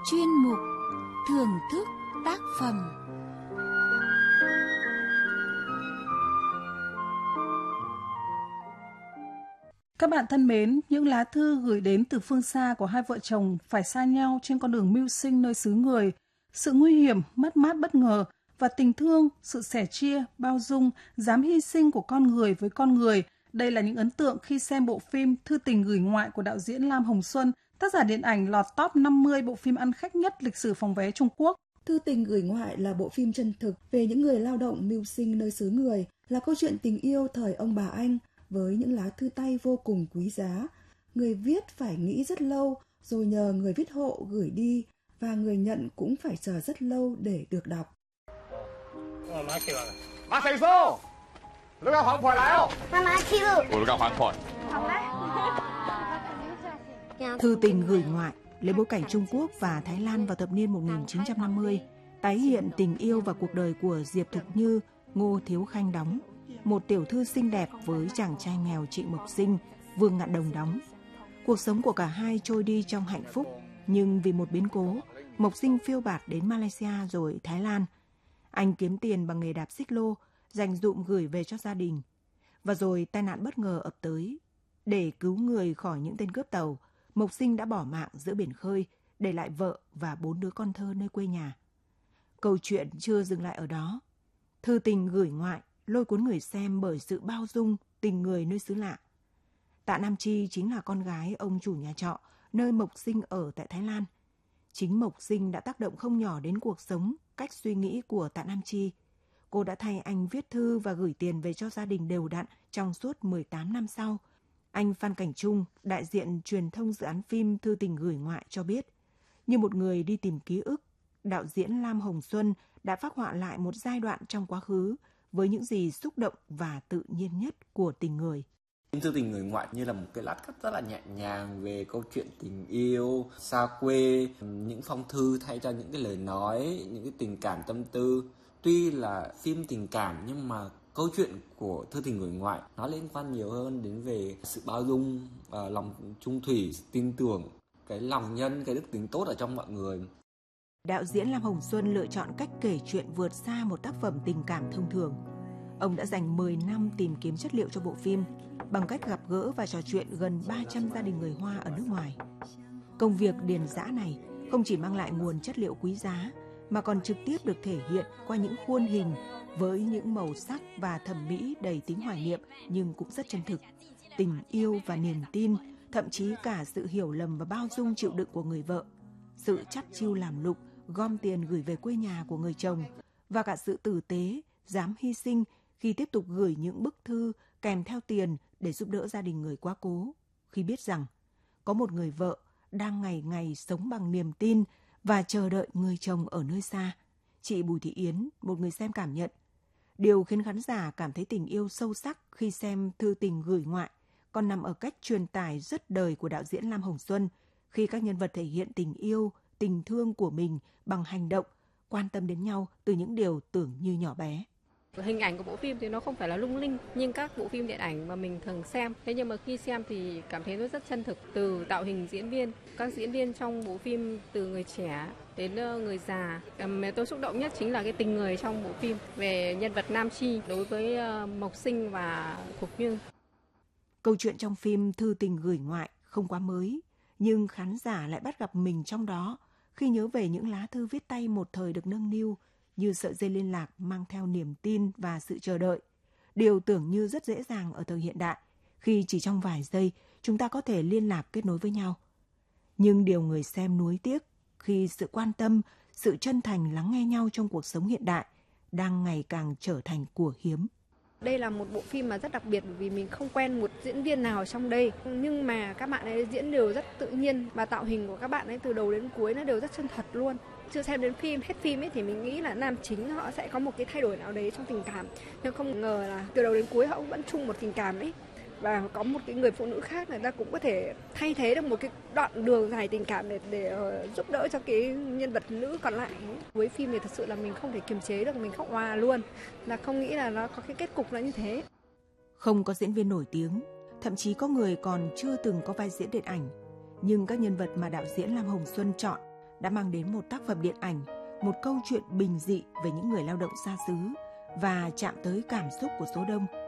chuyên mục thưởng thức tác phẩm. Các bạn thân mến, những lá thư gửi đến từ phương xa của hai vợ chồng phải xa nhau trên con đường mưu sinh nơi xứ người. Sự nguy hiểm, mất mát bất ngờ và tình thương, sự sẻ chia, bao dung, dám hy sinh của con người với con người. Đây là những ấn tượng khi xem bộ phim Thư tình gửi ngoại của đạo diễn Lam Hồng Xuân, tác giả điện ảnh lọt top 50 bộ phim ăn khách nhất lịch sử phòng vé Trung Quốc. Thư tình gửi ngoại là bộ phim chân thực về những người lao động mưu sinh nơi xứ người, là câu chuyện tình yêu thời ông bà Anh với những lá thư tay vô cùng quý giá. Người viết phải nghĩ rất lâu rồi nhờ người viết hộ gửi đi và người nhận cũng phải chờ rất lâu để được đọc. Thư tình gửi ngoại lấy bối cảnh Trung Quốc và Thái Lan vào thập niên 1950, tái hiện tình yêu và cuộc đời của Diệp Thục Như, Ngô Thiếu Khanh đóng, một tiểu thư xinh đẹp với chàng trai nghèo Trịnh Mộc Sinh, Vương Ngạn Đồng đóng. Cuộc sống của cả hai trôi đi trong hạnh phúc, nhưng vì một biến cố, Mộc Sinh phiêu bạt đến Malaysia rồi Thái Lan. Anh kiếm tiền bằng nghề đạp xích lô, dành dụm gửi về cho gia đình. Và rồi tai nạn bất ngờ ập tới. Để cứu người khỏi những tên cướp tàu, Mộc Sinh đã bỏ mạng giữa biển khơi, để lại vợ và 4 đứa con thơ nơi quê nhà. Câu chuyện chưa dừng lại ở đó. Thư tình gửi ngoại lôi cuốn người xem bởi sự bao dung, tình người nơi xứ lạ. Tạ Nam Chi chính là con gái ông chủ nhà trọ nơi Mộc Sinh ở tại Thái Lan. Chính Mộc Sinh đã tác động không nhỏ đến cuộc sống, cách suy nghĩ của Tạ Nam Chi. Cô đã thay anh viết thư và gửi tiền về cho gia đình đều đặn trong suốt 18 năm sau. Anh Phan Cảnh Trung, đại diện truyền thông dự án phim Thư tình gửi ngoại cho biết, như một người đi tìm ký ức, đạo diễn Lam Hồng Xuân đã phác họa lại một giai đoạn trong quá khứ với những gì xúc động và tự nhiên nhất của tình người. Thư tình người ngoại như là một cái lát cắt rất là nhẹ nhàng về câu chuyện tình yêu, xa quê, những phong thư thay cho những cái lời nói, những cái tình cảm tâm tư. Tuy là phim tình cảm nhưng mà câu chuyện của Thư tình người ngoại nó liên quan nhiều hơn đến về sự bao dung, lòng trung thủy, tin tưởng, cái lòng nhân, cái đức tính tốt ở trong mọi người. Đạo diễn Lam Hồng Xuân lựa chọn cách kể chuyện vượt xa một tác phẩm tình cảm thông thường. Ông đã dành 10 năm tìm kiếm chất liệu cho bộ phim bằng cách gặp gỡ và trò chuyện gần 300 gia đình người Hoa ở nước ngoài. Công việc điền dã này không chỉ mang lại nguồn chất liệu quý giá mà còn trực tiếp được thể hiện qua những khuôn hình với những màu sắc và thẩm mỹ đầy tính hoài niệm nhưng cũng rất chân thực. Tình yêu và niềm tin, thậm chí cả sự hiểu lầm và bao dung chịu đựng của người vợ, sự chắt chiu làm lụng, gom tiền gửi về quê nhà của người chồng và cả sự tử tế, dám hy sinh khi tiếp tục gửi những bức thư kèm theo tiền để giúp đỡ gia đình người quá cố, khi biết rằng có một người vợ đang ngày ngày sống bằng niềm tin và chờ đợi người chồng ở nơi xa. Chị Bùi Thị Yến, một người xem cảm nhận, điều khiến khán giả cảm thấy tình yêu sâu sắc khi xem Thư tình gửi ngoại còn nằm ở cách truyền tải rất đời của đạo diễn Lam Hồng Xuân khi các nhân vật thể hiện tình yêu, tình thương của mình bằng hành động, quan tâm đến nhau từ những điều tưởng như nhỏ bé. Hình ảnh của bộ phim thì nó không phải là lung linh nhưng các bộ phim điện ảnh mà mình thường xem. Thế nhưng mà khi xem thì cảm thấy nó rất chân thực, từ tạo hình diễn viên. Các diễn viên trong bộ phim từ người trẻ đến người già. Tôi xúc động nhất chính là cái tình người trong bộ phim về nhân vật Nam Chi đối với Mộc Sinh và Thục Như. Câu chuyện trong phim Thư tình gửi ngoại không quá mới, nhưng khán giả lại bắt gặp mình trong đó khi nhớ về những lá thư viết tay một thời được nâng niu như sợi dây liên lạc mang theo niềm tin và sự chờ đợi. Điều tưởng như rất dễ dàng ở thời hiện đại, khi chỉ trong vài giây chúng ta có thể liên lạc kết nối với nhau. Nhưng điều người xem nuối tiếc khi sự quan tâm, sự chân thành lắng nghe nhau trong cuộc sống hiện đại đang ngày càng trở thành của hiếm. Đây là một bộ phim mà rất đặc biệt vì mình không quen một diễn viên nào trong đây. Nhưng mà các bạn ấy diễn đều rất tự nhiên và tạo hình của các bạn ấy từ đầu đến cuối nó đều rất chân thật luôn. Chưa xem đến hết phim ấy thì mình nghĩ là nam chính họ sẽ có một cái thay đổi nào đấy trong tình cảm. Nhưng không ngờ là từ đầu đến cuối họ cũng vẫn chung một tình cảm ấy. Và có một cái người phụ nữ khác người ta cũng có thể thay thế được một cái đoạn đường dài tình cảm để giúp đỡ cho cái nhân vật nữ còn lại. Với phim thì thật sự là mình không thể kiềm chế được, mình khóc òa luôn. Là không nghĩ là nó có cái kết cục là như thế. Không có diễn viên nổi tiếng, thậm chí có người còn chưa từng có vai diễn điện ảnh. Nhưng các nhân vật mà đạo diễn Lam Hồng Xuân chọn đã mang đến một tác phẩm điện ảnh, một câu chuyện bình dị về những người lao động xa xứ và chạm tới cảm xúc của số đông